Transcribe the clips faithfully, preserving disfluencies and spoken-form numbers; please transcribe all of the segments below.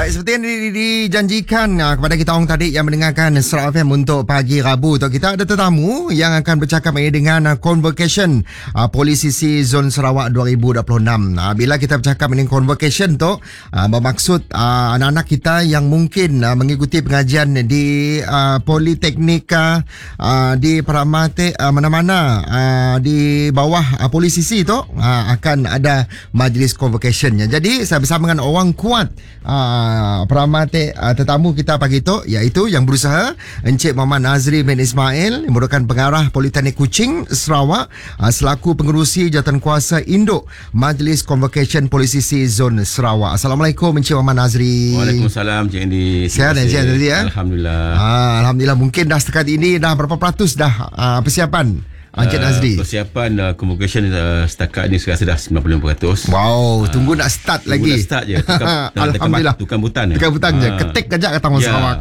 Baik, seperti yang di- di- dijanjikan uh, kepada kita orang tadi yang mendengarkan Sarawak F M untuk pagi Rabu tu, kita ada tetamu yang akan bercakap ini dengan uh, Convocation uh, Polisisi Zon Sarawak dua ribu dua puluh enam. Uh, bila kita bercakap ini Convocation tu uh, bermaksud uh, anak-anak kita yang mungkin uh, mengikuti pengajian di uh, Politeknik uh, di Peramate uh, mana-mana uh, di bawah uh, Polisisi tu uh, akan ada majlis convocationnya. Jadi saya bersama dengan orang kuat uh, Peramate uh, tetamu kita pagi itu, iaitu yang berusaha Encik Muhammad Nazri bin Ismail yang merupakan pengarah Politeknik Kuching Sarawak uh, selaku pengerusi jawatankuasa induk Majlis Convocation Polisisi Zon Sarawak. Assalamualaikum Encik Muhammad Nazri. Waalaikumsalam Encik Andy. Sihat dan sihat tadi ya. Alhamdulillah. Ah, Alhamdulillah. Mungkin dah setakat ini dah berapa peratus dah uh, persiapan Encik uh, Nazri? Persiapan uh, convocation uh, setakat ni saya rasa dah sembilan puluh lima peratus. Wow, uh, tunggu nak start tunggu lagi. Tunggu nak start je. Tukar, Alhamdulillah. Tukar butan. Tukar butan uh, je. Ketik kejap kata orang yeah. Sarawak.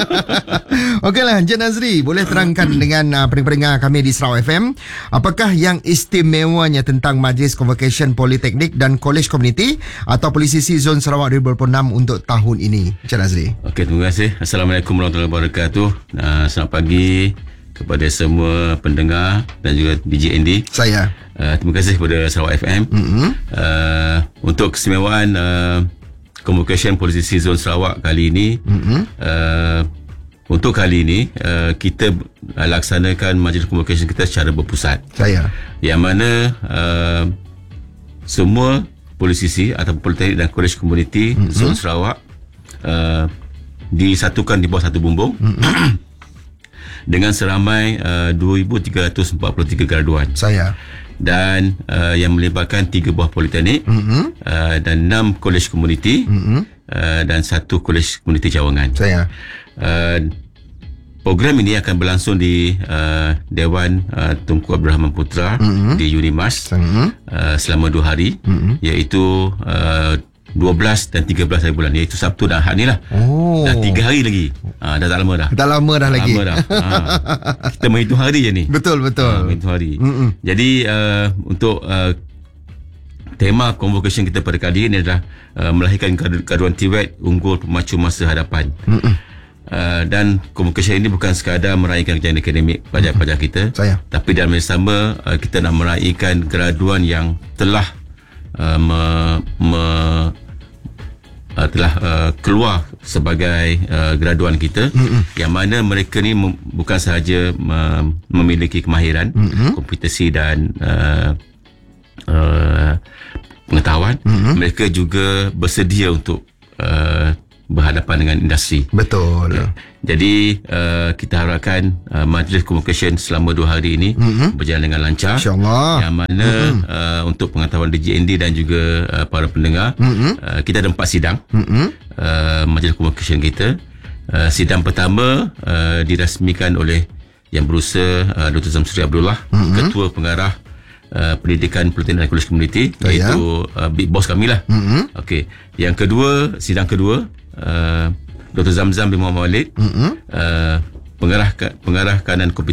Okeylah Encik Nazri, boleh terangkan dengan uh, pendengar kami di Sarawak F M, apakah yang istimewanya tentang Majlis Convocation Politeknik dan College Community atau Polisisi Zon Sarawak dua ribu dua puluh enam untuk tahun ini, Encik Nazri? Okey, terima kasih. Assalamualaikum warahmatullahi wabarakatuh. Uh, selamat pagi kepada semua pendengar dan juga D J Andy. Saya. Uh, terima kasih kepada Sarawak F M. Mm-hmm. Uh, untuk keistimewaan uh, Convocation Polisisi Zon Sarawak kali ini, mm-hmm. uh, untuk kali ini uh, kita uh, laksanakan majlis convocation kita secara berpusat. Saya. Yang mana uh, semua polisisi atau politeknik dan kolej komuniti mm-hmm. Zon Sarawak uh, disatukan di bawah satu bumbung. Mm-hmm. dengan seramai uh, dua ribu tiga ratus empat puluh tiga graduan. Saya. Dan uh, yang melibatkan tiga buah politeknik, mm-hmm. uh, dan enam kolej komuniti, mm-hmm. uh, dan satu kolej komuniti cawangan. Saya. Uh, program ini akan berlangsung di uh, Dewan uh, Tunku Abdul Rahman Putra, mm-hmm. di Unimas, mm-hmm. uh, selama dua hari, mm-hmm. iaitu uh, dua belas dan tiga belas hari bulan, iaitu Sabtu dan Ahad ni lah. Oh. Dah tiga hari lagi. Ha, dah tak lama dah. Dah lama dah lagi. Lama dah. Ha. Kita menghitung hari je ni. Betul, betul. Ha, menghitung hari. Mm-mm. Jadi uh, untuk uh, tema convocation kita pada kali ini adalah uh, melahirkan gaduan T W E T unggul pemacu masa hadapan. Uh, dan convocation ini bukan sekadar meraihkan kejayaan akademik pelajar-pelajar kita. Saya. Tapi dalam masa sama uh, kita nak meraihkan graduan yang telah uh, me, me Uh, telah uh, keluar sebagai uh, graduan kita, mm-hmm. yang mana mereka ni mem- bukan sahaja mem- memiliki kemahiran, mm-hmm. kompetisi dan uh, uh, pengetahuan, mm-hmm. mereka juga bersedia untuk uh, berhadapan dengan industri. Betul. Okay. Jadi uh, kita harapkan uh, majlis convocation selama dua hari ini mm-hmm. berjalan dengan lancar. InsyaAllah. Yang mana mm-hmm. uh, untuk pengetahuan D J Andy dan juga uh, para pendengar, mm-hmm. uh, kita ada empat sidang mm-hmm. uh, majlis convocation kita. Uh, sidang pertama uh, dirasmikan oleh Yang Berusaha uh, Doktor Zamsuri Abdullah, mm-hmm. Ketua Pengarah uh, Pendidikan Politeknik dan Kolej Komuniti, oh, iaitu ya? uh, big boss kami lah. Mm-hmm. Okey. Yang kedua, sidang kedua, Uh, Doktor Zamzam bin Muhammad Walid, mm-hmm. uh, pengarah pengarah kanan komputer